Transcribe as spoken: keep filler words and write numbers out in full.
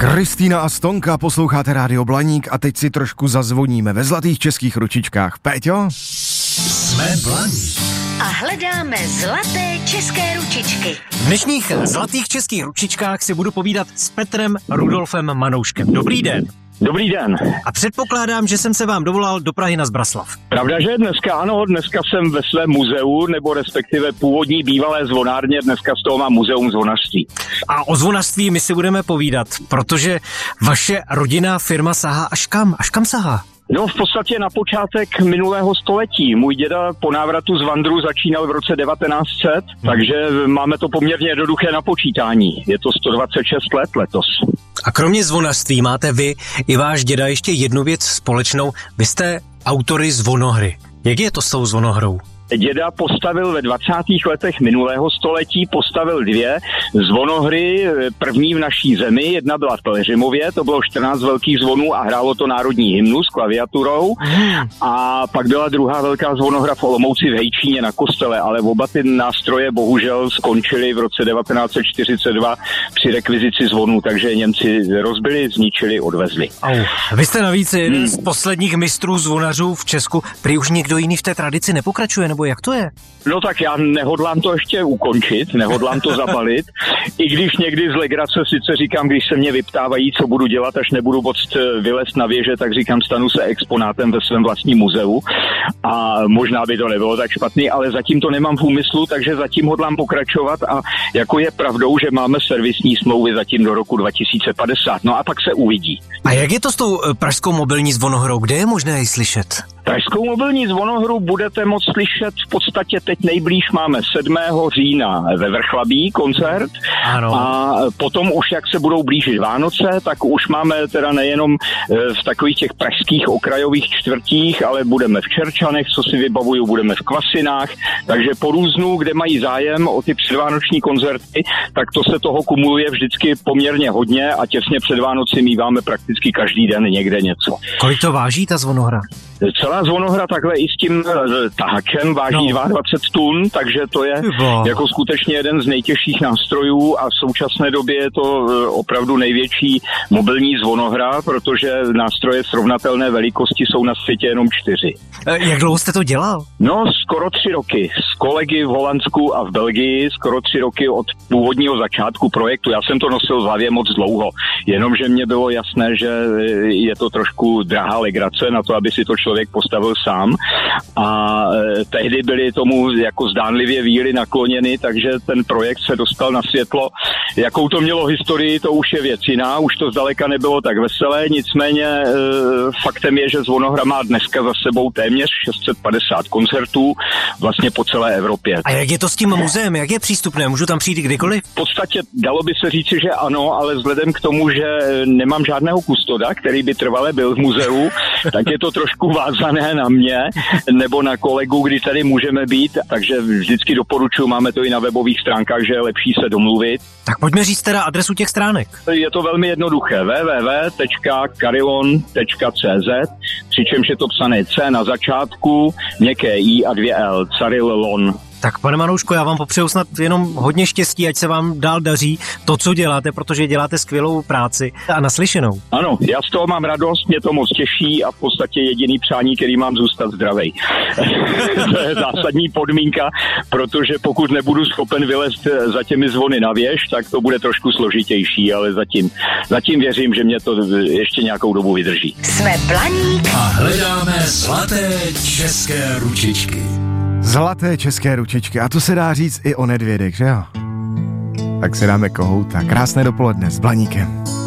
Kristýna a Stonka, posloucháte Rádio Blaník a teď si trošku zazvoníme ve zlatých českých ručičkách. Péťo? Jsme Blaník. A hledáme zlaté české ručičky. V dnešních zlatých českých ručičkách si budu povídat s Petrem Rudolfem Manouškem. Dobrý den. Dobrý den. A předpokládám, že jsem se vám dovolal do Prahy na Zbraslav. Pravda, že dneska ano, dneska jsem ve svém muzeu, nebo respektive původní bývalé zvonárně, dneska z toho mám muzeum zvonařství. A o zvonařství my si budeme povídat, protože vaše rodinná firma sahá až kam? Až kam sahá? No v podstatě na počátek minulého století. Můj děda po návratu z Vandru začínal v roce devatenáct set, hmm. takže máme to poměrně jednoduché na počítání. Je to sto dvacet šest let letos. A kromě zvonařství máte vy i váš děda ještě jednu věc společnou. Vy jste autory zvonohry. Jak je to s tou zvonohrou? Děda postavil ve dvacátých letech minulého století, postavil dvě zvonohry, první v naší zemi, jedna byla v Pelhřimově, to bylo čtrnáct velkých zvonů a hrálo to národní hymnu s klaviaturou, a pak byla druhá velká zvonohra v Olomouci v Hejčíně na kostele, ale oba ty nástroje bohužel skončily v roce devatenáct set čtyřicet dva při rekvizici zvonů, takže Němci rozbili, zničili, odvezli. Au. Vy jste navíc jeden hmm. z posledních mistrů zvonařů v Česku, prý už někdo jiný v té tradici nepokračuje, nebo jak to je? No tak já nehodlám to ještě ukončit, nehodlám to zabalit, i když někdy z legrace sice říkám, když se mě vyptávají, co budu dělat, až nebudu moct vylézt na věže, tak říkám, stanu se exponátem ve svém vlastním muzeu a možná by to nebylo tak špatný, ale zatím to nemám v úmyslu, takže zatím hodlám pokračovat a jako je pravdou, že máme servisní smlouvy zatím do roku dva tisíce padesát, no a pak se uvidí. A jak je to s tou pražskou mobilní zvonohrou, kde je možné ji slyšet? Pražskou mobilní zvonohru budete moct slyšet v podstatě teď nejblíž máme sedmého října ve Vrchlabí koncert. Ano. A potom už jak se budou blížit Vánoce, tak už máme teda nejenom v takových těch pražských okrajových čtvrtích, ale budeme v Čerčanech, co si vybavuju, budeme v Kvasinách, takže po různu, kde mají zájem o ty předvánoční koncerty, tak to se toho kumuluje vždycky poměrně hodně a těsně před Vánoci míváme prakticky každý den někde něco. Kolik to váží ta zvonohra? Celá zvonohra takhle i s tím tahačem váží no. dvacet dva tun, takže to je Chyba. jako skutečně jeden z nejtěžších nástrojů a v současné době je to opravdu největší mobilní zvonohra, protože nástroje srovnatelné velikosti jsou na světě jenom čtyři. Jak dlouho jste to dělal? No, skoro tři roky. S kolegy v Holandsku a v Belgii, skoro tři roky od původního začátku projektu. Já jsem to nosil v hlavě moc dlouho, jenomže mně bylo jasné, že je to trošku drahá legrace na to, aby si to člověk postavil sám a e, tehdy byly tomu jako zdánlivě víly nakloněny, takže ten projekt se dostal na světlo. Jakou to mělo historii, to už je věc jiná, už to zdaleka nebylo tak veselé, nicméně e, faktem je, že zvonohra má dneska za sebou téměř šest set padesát koncertů vlastně po celé Evropě. A jak je to s tím muzeem, jak je přístupné, můžu tam přijít kdykoliv? V podstatě dalo by se říci, že ano, ale vzhledem k tomu, že nemám žádného kustoda, který by trvale byl v muzeu, tak je to trošku vázané na mě nebo na kolegu, kdy tady můžeme být, takže vždycky doporučuji, máme to i na webových stránkách, že je lepší se domluvit. Tak pojďme říct teda adresu těch stránek. Je to velmi jednoduché, w w w tečka carillon tečka c z, přičemž je to psané C na začátku, měkké I a dvě L, Carillon. Tak pane Manouško, já vám popřeju snad jenom hodně štěstí, ať se vám dál daří to, co děláte, protože děláte skvělou práci a naslyšenou. Ano, já z toho mám radost, mě to moc těší a v podstatě jediný přání, který mám, zůstat zdravej. To je zásadní podmínka, protože pokud nebudu schopen vylézt za těmi zvony na věž, tak to bude trošku složitější, ale zatím, zatím věřím, že mě to ještě nějakou dobu vydrží. Jsme Blaník a hledáme zlaté české ručičky. Zlaté české ručičky. A to se dá říct i o nedvědech, že jo? Tak si dáme kohouta. Krásné dopoledne s Blaníkem.